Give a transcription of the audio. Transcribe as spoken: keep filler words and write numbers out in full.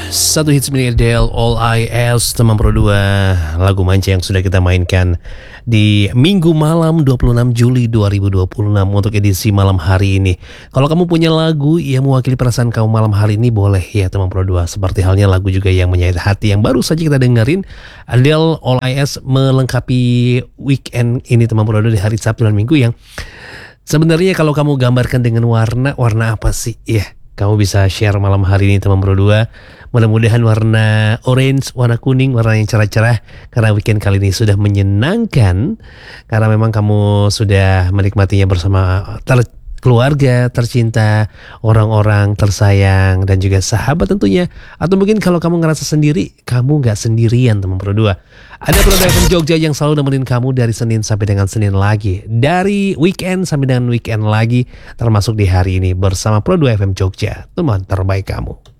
Satu hits milik Adele, All I Ask, teman Pro dua, lagu manja yang sudah kita mainkan di Minggu malam dua puluh enam Juli dua ribu dua puluh enam untuk edisi malam hari ini. Kalau kamu punya lagu yang mewakili perasaan kamu malam hari ini, boleh ya teman Pro dua. Seperti halnya lagu juga yang menyayat hati yang baru saja kita dengerin, Adele, All I Ask, melengkapi weekend ini teman Pro dua di hari Sabtu dan Minggu yang sebenarnya kalau kamu gambarkan dengan warna, warna apa sih? Ya, kamu bisa share malam hari ini teman Pro dua. Mudah-mudahan warna orange, warna kuning, warna yang cerah-cerah, karena weekend kali ini sudah menyenangkan, karena memang kamu sudah menikmatinya bersama ter- keluarga tercinta, orang-orang tersayang, dan juga sahabat tentunya. Atau mungkin kalau kamu ngerasa sendiri, kamu gak sendirian teman Pro dua. Ada Pro dua F M Jogja yang selalu nemenin kamu dari Senin sampai dengan Senin lagi, dari weekend sampai dengan weekend lagi, termasuk di hari ini bersama Pro dua F M Jogja, teman terbaik kamu.